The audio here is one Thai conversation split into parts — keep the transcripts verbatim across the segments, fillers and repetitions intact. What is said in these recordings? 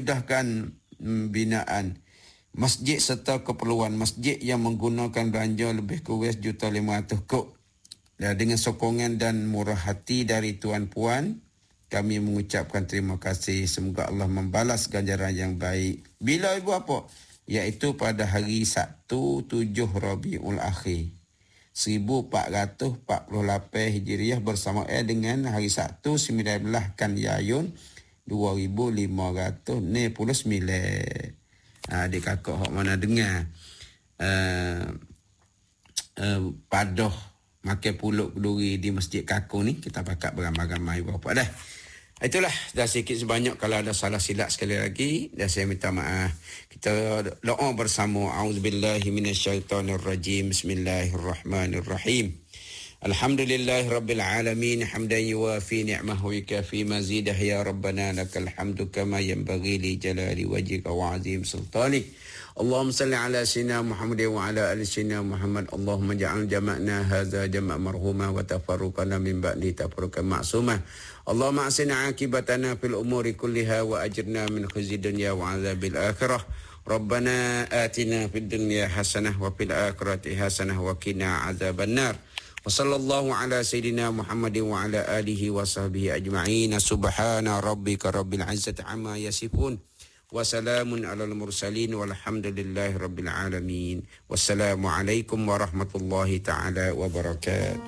memudahkan binaan masjid serta keperluan masjid yang menggunakan belanja lebih kurang juta lima ratus kop. Dan dengan sokongan dan murah hati dari tuan puan, kami mengucapkan terima kasih. Semoga Allah membalas ganjaran yang baik. Bila ibu apa? Iaitu pada hari Sabtu tujuh Rabiul Akhir seribu empat ratus empat puluh lapan Hijriah bersamaan dengan hari Sabtu sembilan belas Kan Yayun dua ribu lima ratus enam puluh sembilan. Ha, adik kakak hok mana dengar uh, uh, padah makan puluk keduri di Masjid Kakung ni, kita pakat beramai-ramai berapa dah. Itulah dah sikit sebanyak, kalau ada salah silap sekali lagi dah saya minta maaf. Kita doa bersama. Auzubillahi minasyaitonirrajim. Bismillahirrahmanirrahim. Alhamdulillahirabbil alamin hamdan yuwafi ni'mahu wa yukafi mazidah ya rabbana lakal hamdu kama yanbaghi li jalali wajhika wa azim sultanik. Allahumma salli ala sayyidina Muhammad wa ala ali sayyidina Muhammad. Allahumma ja'al jama'na hadza jama' marhuma wa tafarruqana min ba'di tafarruqan ma'sumah. Allahumma ahsin aqibatana fil umuri kulliha wa ajirna min khizyi dunya wa 'adzabil akhirah. Rabbana atina fid dunya hasanah wa fil akhirati hasanah wa qina 'adzaban nar. Wa sallallahu ala sayyidina Muhammad wa ala alihi wa sahbihi ajma'in. Subhana rabbika rabbil 'izzati 'amma yasifun. Wassalamun alal mursalin walhamdulillahi rabbil alamin. Wassalamualaikum warahmatullahi ta'ala wabarakatuh.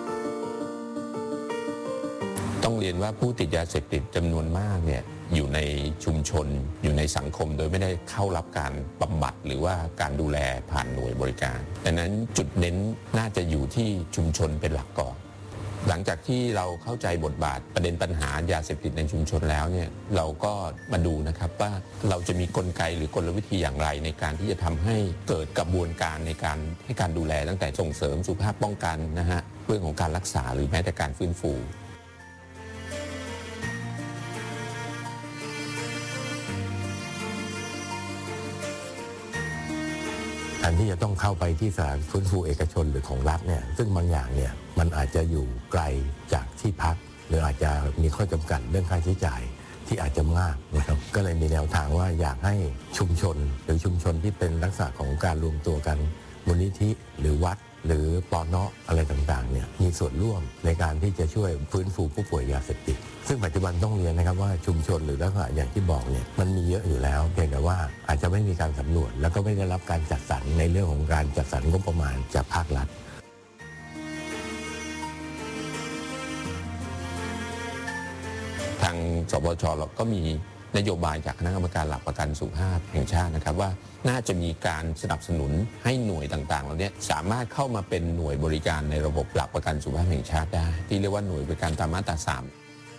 ต้องเรียนว่าผู้ติดยาเสพติดจำนวนมากเนี่ยอยู่ในชุมชนอยู่ในสังคมโดยไม่ได้เข้ารับการบำบัดหรือว่าการดูแลผ่านหน่วยบริการดังนั้นจุดเน้นน่าจะอยู่ที่ชุมชนเป็นหลักก่อนหลังจากที่เราเข้าใจบทบาทประเด็นปัญหายาเสพติดในชุมชนแล้วเนี่ยเราก็มาดูนะครับว่าเราจะมีกลไกหรือกลวิธีอย่างไรในการที่จะทำให้เกิดกระบวนการในการให้การดูแลตั้งแต่ส่งเสริมสุขภาพป้องกันนะฮะเรื่องของการรักษาหรือแม้แต่การฟื้นฟูอันที่จะต้องเข้าไปที่สถานฟื้นฟูเอกชนหรือของรัฐเนี่ยซึ่งบางอย่างเนี่ยมันอาจจะอยู่ไกลจากที่พักหรืออาจจะมีข้อจำกัดเรื่องค่าใช้จ่ายที่อาจจะมากนะครับก็เลยมีแนวทางว่าอยากให้ชุมชนหรือชุมชนที่เป็นลักษณะของการรวมตัวกันมูลนิธิหรือวัดหรือปน.อะไรต่างๆเนี่ยมีส่วนร่วมในการที่จะช่วยฟื้นฟูผู้ป่วยยาเสพติดซึ่งปัจจุบันต้องเรียนนะครับว่าชุมชนหรือลักษณะอย่างที่บอกเนี่ยมันมีเยอะอยู่แล้วเพียงแต่ว่าอาจจะไม่มีการสำรวจแล้วก็ไม่ได้รับการจัดสรรในเรื่องของการจัดสรรงบประมาณจากภาครัฐทางสปช.เราก็มีนโยบายจากคณะกรรมการหลักประกันสุขภาพแห่งชาตินะครับว่าน่าจะมีการสนับสนุนให้หน่วยต่างๆเหล่านี้สามารถเข้ามาเป็นหน่วยบริการในระบบหลักประกันสุขภาพแห่งชาติได้ที่เรียกว่าหน่วยบริการตามมาตราสาม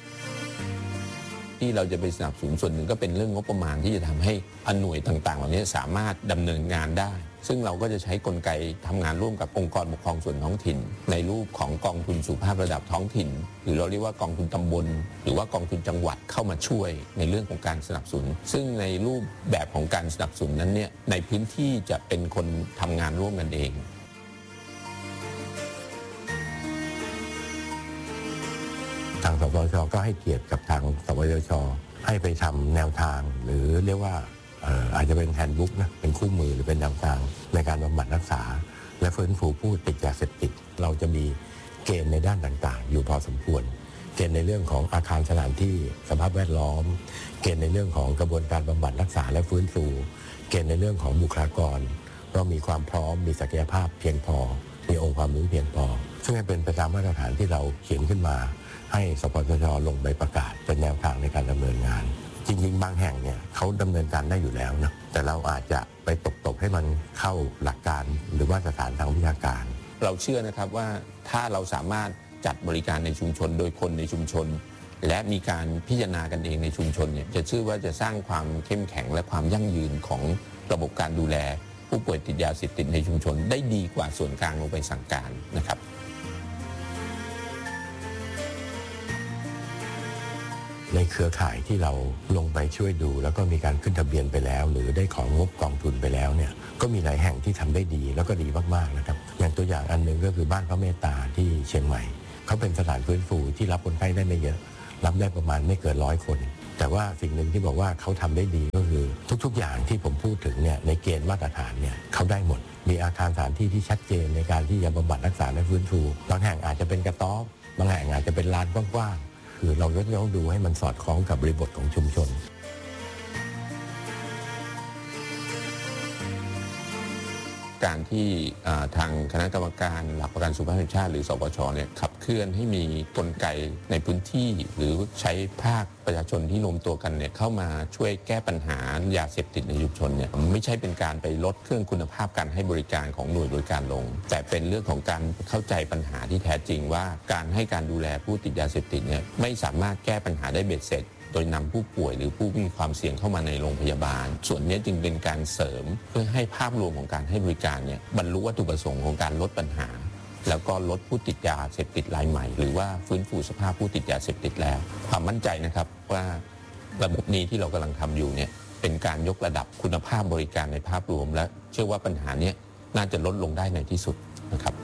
ที่เราจะไปสนับสนุนส่วนหนึ่งก็เป็นเรื่องงบประมาณที่จะทำให้หน่วยต่างๆเหล่านี้สามารถดำเนินงานได้ซึ่งเราก็จะใช้กลไกทำงานร่วมกับองค์กรปกครองส่วนท้องถิ่นในรูปของกองทุนสุขภาพระดับท้องถิ่นหรือเราเรียกว่ากองทุนตำบลหรือว่ากองทุนจังหวัดเข้ามาช่วยในเรื่องของการสนับสนุนซึ่งในรูปแบบของการสนับสนุนนั้นเนี่ยในพื้นที่จะเป็นคนทำงานร่วมกันเองทางสปช.ก็ให้เกียรติกับทางสปช.ให้ไปทำแนวทางหรือเรียกว่าอาจจะเป็นแฮนด์บุ๊กนะเป็นคู่มือหรือเป็นแนวทางในการบำบัดรักษาและฟื้นฟูผู้ติดยาเสพติดเราจะมีเกณฑ์ในด้านต่างๆอยู่พอสมควรเกณฑ์ในเรื่องของอาคารสถานที่สภาพแวดล้อมเกณฑ์ในเรื่องของกระบวนการบำบัดรักษาและฟื้นฟูเกณฑ์ในเรื่องของบุคลากรเรามีความพร้อมมีศักยภาพเพียงพอมีองค์ความรู้เพียงพอซึ่งเป็นไปตามมาตรฐานที่เราเขียนขึ้นมาให้สปช.ลงใบประกาศเป็นแนวทางในการดำเนินงานจริงๆบางแห่งเนี่ยเขาดำเนินการได้อยู่แล้วนะแต่เราอาจจะไปตบๆให้มันเข้าหลักการหรือว่าสถานทางวิชาการเราเชื่อนะครับว่าถ้าเราสามารถจัดบริการในชุมชนโดยคนในชุมชนและมีการพิจารณากันเองในชุมชนเนี่ยจะเชื่อว่าจะสร้างความเข้มแข็งและความยั่งยืนของระบบการดูแลผู้ป่วยติดยาเสพติดในชุมชนได้ดีกว่าส่วนกลางลงไปสั่งการนะครับในเครือข่ายที่เราลงไปช่วยดูแล้วก็มีการขึ้นทะเบียนไปแล้วหรือได้ของงบกองทุนไปแล้วเนี่ยก็มีหลายแห่งที่ทำได้ดีแล้วก็ดีมากๆนะครับอย่างตัวอย่างอันนึงก็คือบ้านพระเมตตาที่เชียงใหม่เขาเป็นสถานฟื้นฟูที่รับคนไข้ได้ไม่เยอะรับได้ประมาณไม่เกินร้อยคนแแต่ว่าสิ่งหนึ่งที่บอกว่าเขาทำได้ดีก็คือทุกๆอย่างที่ผมพูดถึงเนี่ยในเกณฑ์มาตรฐานเนี่ยเขาได้หมดมีอาคารสถานที่ที่ชัดเจนในการที่จะบำบัดรักษาและฟื้นฟูบางแห่งอาจจะเป็นกระต๊อบบางแห่งอาจจะเป็นลานกว้างๆคือเราก็ต้องดูให้มันสอดคล้องกับบริบทของชุมชนการที่ทางคณะกรรมการหลักประกันสุขภาพแห่งชาติหรือสปชเนี่ยขับเคลื่อนให้มีกลไกในพื้นที่หรือใช้ภาคประชาชนที่รวมตัวกันเนี่ยเข้ามาช่วยแก้ปัญหายาเสพติดในชุมชนเนี่ยไม่ใช่เป็นการไปลดเครื่องคุณภาพการให้บริการของหน่วยบริการลงแต่เป็นเรื่องของการเข้าใจปัญหาที่แท้จริงว่าการให้การดูแลผู้ติดยาเสพติดเนี่ยไม่สามารถแก้ปัญหาได้เบ็ดเสร็จโดยนำผู้ป่วยหรือผู้มีความเสี่ยงเข้ามาในโรงพยาบาลส่วนนี้จึงเป็นการเสริมเพื่อให้ภาพรวมของการให้บริการเนี่ยบรรลุวัตถุประสงค์ของการลดปัญหาแล้วก็ลดผู้ติดยาเสพติดรายใหม่หรือว่าฟื้นฟูสภาพผู้ติดยาเสพติดแล้วความมั่นใจนะครับว่าระบบนี้ที่เรากำลังทำอยู่เนี่ยเป็นการยกระดับคุณภาพบริการในภาพรวมและเชื่อว่าปัญหานี้น่าจะลดลงได้ในที่สุดนะครับ